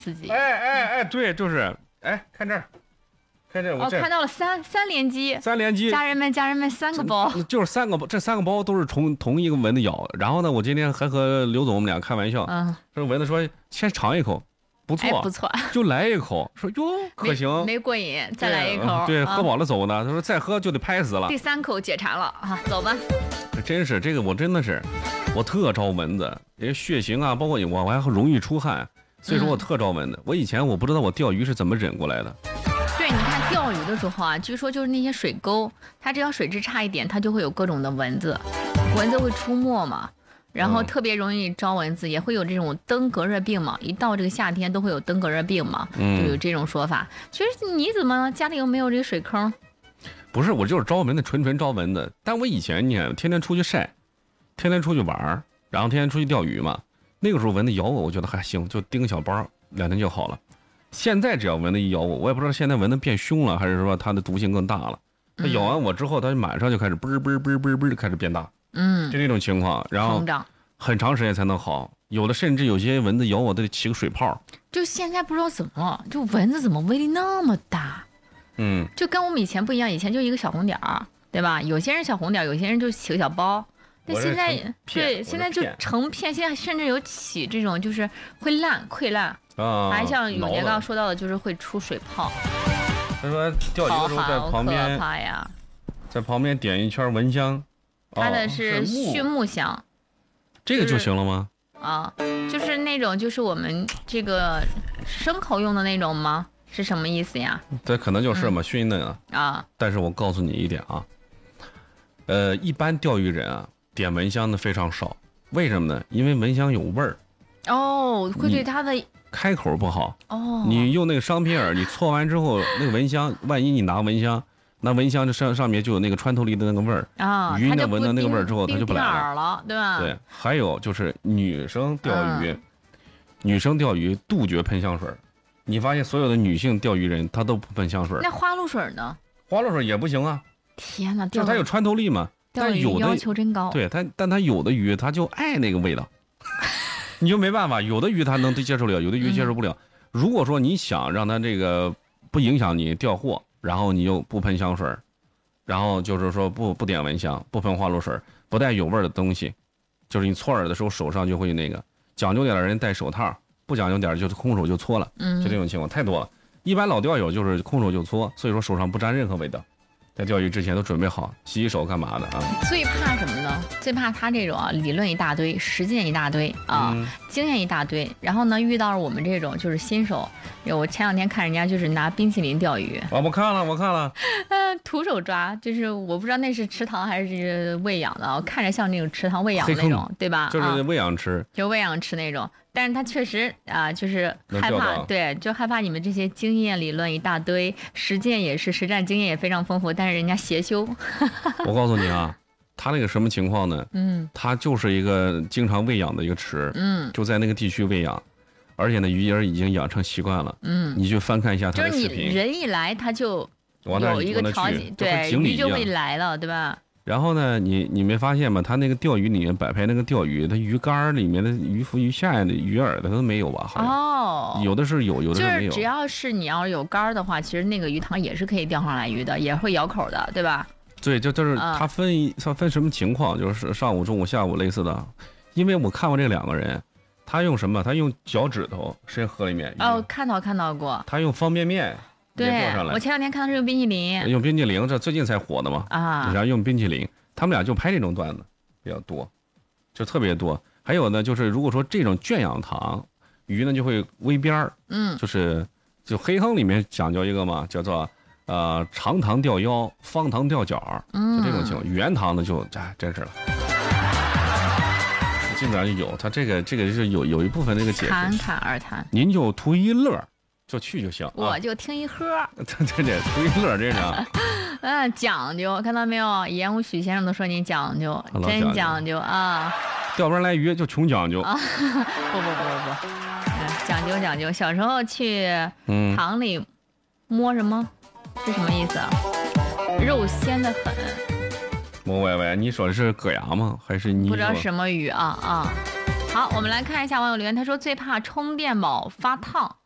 自己。 对，就是看这儿。看这，我看到了三连击，家人们3个包， 就是3个包，这3个包都是同一个蚊子咬的。然后呢，我今天还和刘总我们俩开玩笑，这蚊子说先尝一口，不错，就来一口，说哟可行， 没过瘾，再来一口， 对，喝饱了走呢。他说再喝就得拍死了， 第3口解馋了啊，走吧。 真是这个，我真的是，我特招蚊子，因为血型啊，包括我还容易出汗，所以说我特招蚊子。我以前我不知道我钓鱼是怎么忍过来的。 对，你看钓鱼的时候啊，据说就是那些水沟，它只要水质差一点，它就会有各种的蚊子会出没嘛，然后特别容易招蚊子，也会有这种登革热病嘛，一到这个夏天都会有登革热病嘛，就有这种说法。其实你怎么家里又没有这个水坑？ 不是，我就是招蚊子，纯招蚊子。但我以前你看，天天出去晒，天天出去玩，然后天天出去钓鱼嘛，那个时候蚊子咬我觉得还行，就叮个小包2天就好了。现在只要蚊子一咬我也不知道现在蚊子变凶了，还是说它的毒性更大了。它咬完我之后，它马上就开始啵开始变大，就那种情况，然后很长时间才能好。甚至有些蚊子咬我都得起个水泡。 就现在不知道怎么了，就蚊子怎么威力那么大？就跟我们以前不一样，以前就一个小红点儿，对吧？有些人小红点，有些人就起个小包。那现在现在就成片，现在甚至有起这种就是会溃烂。还像永杰刚刚说到的，就是会出水泡。 他说钓鱼的时候在旁边，在旁边点一圈蚊香， 它的是畜牧香， 这个就行了吗？ 就是那种就是我们这个牲口用的那种吗？是什么意思呀？ 这可能就是嘛，熏的啊。但是我告诉你一点啊，一般钓鱼人啊点蚊香的非常少，为什么呢？因为蚊香有味儿。 会对它的开口不好。你用那个商品饵，你搓完之后，那个蚊香，万一你拿蚊香，那蚊香就上面就有那个穿透力的那个味儿啊，鱼呢闻到那个味儿之后，它就不来了，对吧？ 对，还有就是女生钓鱼，杜绝喷香水。你发现所有的女性钓鱼人，她都不喷香水。 那花露水呢？ 花露水也不行啊。 天哪， 就它有穿透力嘛。但有的要求真高。 对，但它有的鱼，它就爱那个味道。你就没办法，有的鱼它能接受了，有的鱼接受不了。如果说你想让它这个不影响你钓获，然后你又不喷香水，然后就是说不点蚊香，不喷花露水，不带有味的东西，就是你搓饵的时候手上就会那个，讲究点的人戴手套，不讲究点就是空手就搓了，就这种情况太多了。一般老钓友就是空手就搓，所以说手上不沾任何味道。在钓鱼之前都准备好洗手干嘛的啊？ 最怕什么呢？最怕他这种理论一大堆，实践一大堆经验一大堆，然后呢遇到了我们这种就是新手。我前2天看人家就是拿冰淇淋钓鱼， 我看了， 徒手抓，就是我不知道那是池塘还是喂养的，看着像那种池塘喂养的那种，对吧？ 就是喂养池， 就喂养池那种。但是他确实就是害怕，对，就害怕你们这些经验理论一大堆，实践也是，实战经验也非常丰富，但是人家邪修。 我告诉你啊，他那个什么情况呢？他就是一个经常喂养的一个池，就在那个地区喂养，而且呢鱼儿已经养成习惯了，你去翻看一下他的视频， 就是你人一来他就有一个场景，对，鱼就会来了，对吧？ 然后呢，你没发现吗？他那个钓鱼里面摆拍那个钓鱼，它鱼竿里面的鱼腹、鱼下的鱼饵的都没有吧？好像有的是有，有的是没有。 就是只要是你要有竿的话，其实那个鱼塘也是可以钓上来鱼的，也会咬口的，对吧？ 对，就是它分什么情况，就是上午、中午、下午类似的。因为我看过这2个人，他用什么？他用脚趾头伸河里面。 看到过。 他用方便面。 对，我前2天看到是用冰淇淋， 这最近才火的嘛然后用冰淇淋，他们俩就拍这种段子比较多，就特别多。还有呢，就是如果说这种圈养塘，鱼呢就会围边儿，就黑坑里面讲究一个嘛，叫做长塘钓腰，方塘钓角，就这种情况。圆塘呢就真是了，基本上就有。它这个是有一部分这个解释， 侃而谈， 您就图一乐。就去就行， 我就听一喝。 对，图一乐这是。 讲究，看到没有？严武许先生都说你讲究，真讲究啊！ 钓不上来鱼就穷讲究啊！不，讲究。小时候去塘里摸什么？是什么意思啊？肉鲜的很。 摸喂，你说的是蛤蜊吗？还是你不知道什么鱼啊？好，我们来看一下网友留言，他说最怕充电宝发烫。